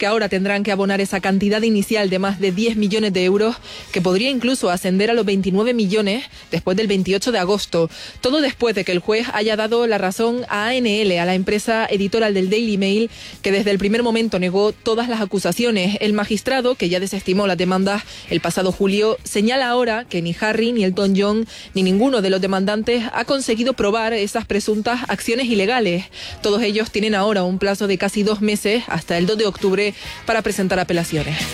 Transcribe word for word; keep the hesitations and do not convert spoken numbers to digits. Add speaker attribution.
Speaker 1: que ahora tendrán que abonar esa cantidad inicial de más de diez millones de euros, que podría incluso ascender a los veintinueve millones después del veintiocho de agosto. Todo después de que el juez haya dado la razón a A N L, a la empresa editorial del Daily Mail, que desde el primer momento negó todas las acusaciones. El magistrado, que ya desestimó las demandas el pasado julio, señala ahora que ni Harry, ni Elton John, ni ninguno de los demandantes ha conseguido probar esas presuntas acciones ilegales. Todos ellos tienen ahora un plazo de casi dos meses, hasta el dos de octubre, para presentar apelaciones.